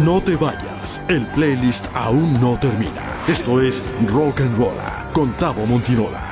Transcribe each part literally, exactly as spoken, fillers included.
No te vayas, el playlist aún no termina. Esto es Rock and Rolla con Tavo Montinola.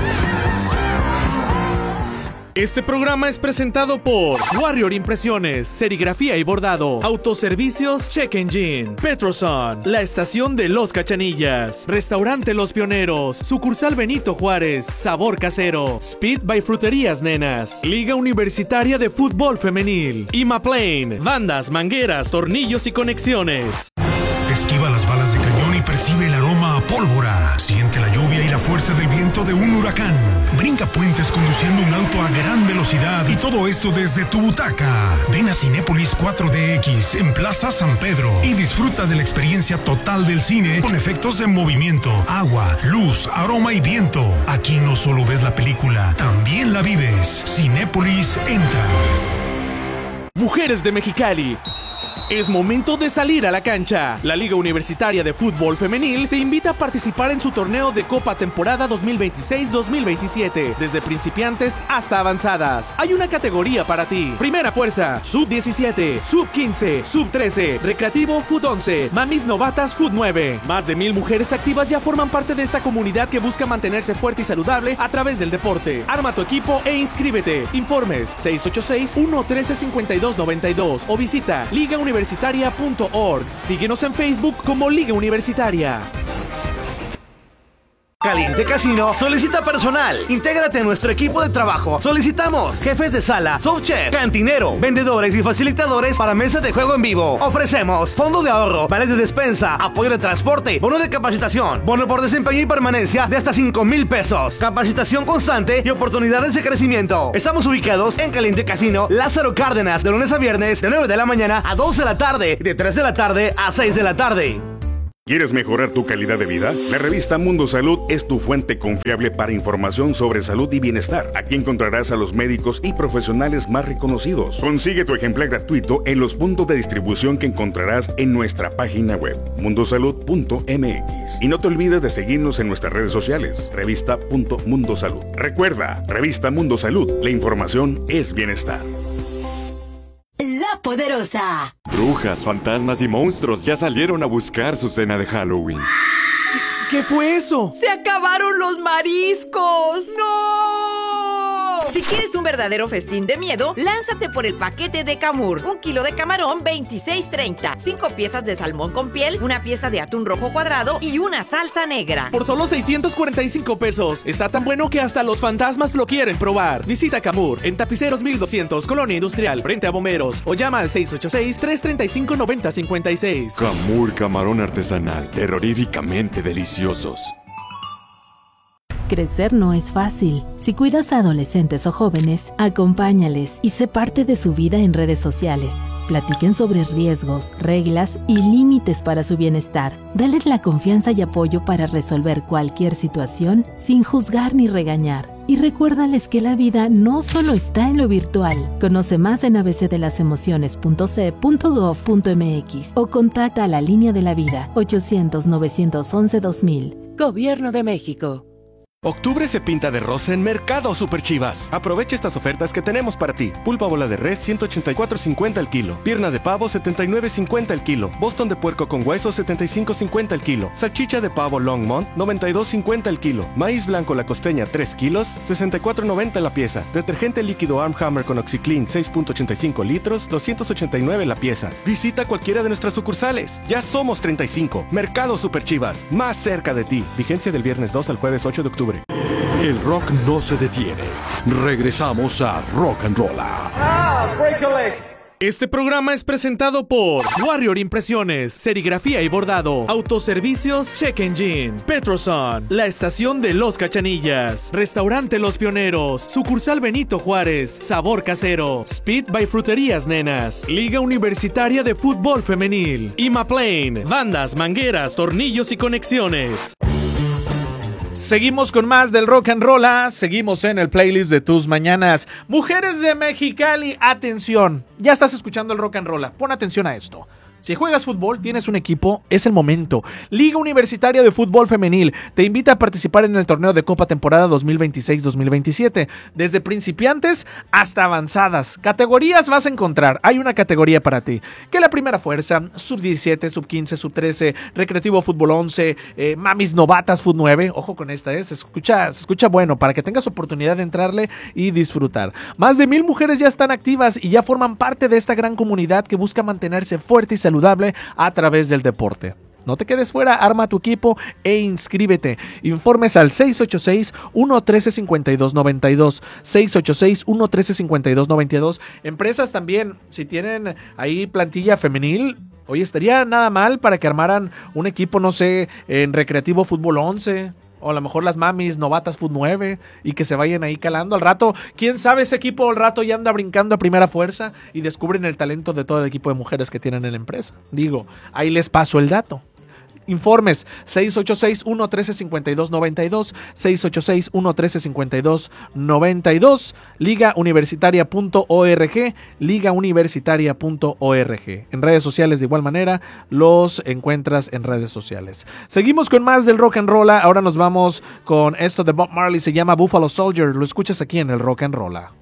Este programa es presentado por Warrior Impresiones, Serigrafía y Bordado, Autoservicios Check Engine, Petroson, La Estación de Los Cachanillas, Restaurante Los Pioneros, Sucursal Benito Juárez, Sabor Casero, Speed by Fruterías Nenas, Liga Universitaria de Fútbol Femenil, Imaplane, bandas, mangueras, tornillos y conexiones. Esquiva las balas de cañón y percibe el aroma a pólvora. Siente la lluvia y la fuerza del viento de un huracán. Brinca puentes conduciendo un auto a gran velocidad y todo esto desde tu butaca. Ven a Cinépolis cuatro D X en Plaza San Pedro y disfruta de la experiencia total del cine con efectos de movimiento, agua, luz, aroma y viento. Aquí no solo ves la película, también la vives. Cinépolis entra. Mujeres de Mexicali. Es momento de salir a la cancha. La Liga Universitaria de Fútbol Femenil te invita a participar en su torneo de Copa Temporada dos mil veintiséis dos mil veintisiete, desde principiantes hasta avanzadas. Hay una categoría para ti. Primera fuerza, sub diecisiete, sub quince, sub trece, recreativo fut once, mamis novatas fut nueve. Más de mil mujeres activas ya forman parte de esta comunidad que busca mantenerse fuerte y saludable a través del deporte. Arma tu equipo e inscríbete. Informes seis ocho seis, uno uno tres, cinco dos nueve dos o visita liga universitaria punto org. Síguenos en Facebook como Liga Universitaria. Caliente Casino solicita personal. Intégrate a nuestro equipo de trabajo. Solicitamos jefes de sala, subchef, cantinero, vendedores y facilitadores para mesas de juego en vivo. Ofrecemos fondo de ahorro, vales de despensa, apoyo de transporte, bono de capacitación, bono por desempeño y permanencia de hasta cinco mil pesos, capacitación constante y oportunidades de crecimiento. Estamos ubicados en Caliente Casino Lázaro Cárdenas, de lunes a viernes de nueve de la mañana a doce de la tarde, de tres de la tarde a seis de la tarde. ¿Quieres mejorar tu calidad de vida? La revista Mundo Salud es tu fuente confiable para información sobre salud y bienestar. Aquí encontrarás a los médicos y profesionales más reconocidos. Consigue tu ejemplar gratuito en los puntos de distribución que encontrarás en nuestra página web, mundosalud punto m x. Y no te olvides de seguirnos en nuestras redes sociales, revista.mundosalud. Recuerda, Revista Mundo Salud, la información es bienestar. La Poderosa. Brujas, fantasmas y monstruos ya salieron a buscar su cena de Halloween. ¿Qué, qué fue eso? ¡Se acabaron los mariscos! ¡No! Si quieres un verdadero festín de miedo, lánzate por el paquete de Camur. Un kilo de camarón, veintiséis treinta. Cinco piezas de salmón con piel, una pieza de atún rojo cuadrado y una salsa negra. Por solo seiscientos cuarenta y cinco pesos. Está tan bueno que hasta los fantasmas lo quieren probar. Visita Camur en Tapiceros mil doscientos, Colonia Industrial, frente a Bomberos. O llama al seis ocho seis, tres tres cinco, nueve cero cinco seis. Camur camarón artesanal, terroríficamente deliciosos. Crecer no es fácil. Si cuidas a adolescentes o jóvenes, acompáñales y sé parte de su vida en redes sociales. Platiquen sobre riesgos, reglas y límites para su bienestar. Dales la confianza y apoyo para resolver cualquier situación sin juzgar ni regañar. Y recuérdales que la vida no solo está en lo virtual. Conoce más en a b c de las emociones punto c e punto gov punto m x o contacta a la Línea de la Vida ochocientos, novecientos once, dos mil. Gobierno de México. Octubre se pinta de rosa en Mercado Super Chivas. Aprovecha estas ofertas que tenemos para ti. Pulpa bola de res ciento ochenta y cuatro cincuenta el kilo. Pierna de pavo setenta y nueve cincuenta el kilo. Boston de puerco con hueso setenta y cinco cincuenta el kilo. Salchicha de pavo Longmont noventa y dos cincuenta el kilo. Maíz blanco La Costeña tres kilos sesenta y cuatro noventa la pieza. Detergente líquido Arm Hammer con OxiClean seis punto ochenta y cinco litros doscientos ochenta y nueve la pieza. Visita cualquiera de nuestras sucursales. Ya somos treinta y cinco. Mercado Super Chivas. Más cerca de ti. Vigencia del viernes dos al jueves ocho de octubre. El rock no se detiene. Regresamos a Rock and Rolla. Ah, break a leg. Este programa es presentado por Warrior Impresiones, Serigrafía y Bordado, Autoservicios Check Engine, Petroson, La Estación de Los Cachanillas, Restaurante Los Pioneros, Sucursal Benito Juárez, Sabor Casero, Speed by Fruterías Nenas, Liga Universitaria de Fútbol Femenil, Imaplane, bandas, mangueras, tornillos y conexiones. Seguimos con más del Rock and Rolla, seguimos en el playlist de tus mañanas. Mujeres de Mexicali, atención, ya estás escuchando el Rock and Rolla, pon atención a esto. Si juegas fútbol, tienes un equipo, es el momento. Liga Universitaria de Fútbol Femenil te invita a participar en el torneo de Copa Temporada dos mil veintiséis dos mil veintisiete. Desde principiantes hasta avanzadas. Categorías vas a encontrar. Hay una categoría para ti. Que la primera fuerza, sub diecisiete, sub quince, sub trece, recreativo fútbol once, eh, mamis novatas fut nueve. Ojo con esta, ¿eh? se, escucha, se escucha bueno para que tengas oportunidad de entrarle y disfrutar. Más de mil mujeres ya están activas y ya forman parte de esta gran comunidad que busca mantenerse fuerte y saludable a través del deporte. No te quedes fuera, arma tu equipo e inscríbete. Informes al seis ocho seis, uno uno tres, cinco dos nueve dos. seis ocho seis, uno uno tres, cinco dos nueve dos. Empresas también, si tienen ahí plantilla femenil, oye, estaría nada mal para que armaran un equipo, no sé, en recreativo fútbol once. O a lo mejor las mamis novatas fut nueve y que se vayan ahí calando. Al rato, quién sabe, ese equipo al rato ya anda brincando a primera fuerza y descubren el talento de todo el equipo de mujeres que tienen en la empresa. Digo, ahí les paso el dato. Informes seis ocho seis, uno uno tres, cinco dos nueve dos, seis ocho seis, uno uno tres, cinco dos nueve dos, liga universitaria punto org, liga universitaria punto org. En redes sociales de igual manera los encuentras en redes sociales. Seguimos con más del rock and roll. Ahora nos vamos con esto de Bob Marley, se llama Buffalo Soldier. Lo escuchas aquí en el Rock and Roll.